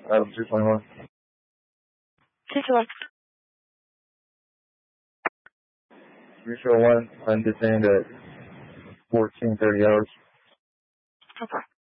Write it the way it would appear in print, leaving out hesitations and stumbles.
Adam 221. 221. 301, I'm detained at 14:30 hours. Okay.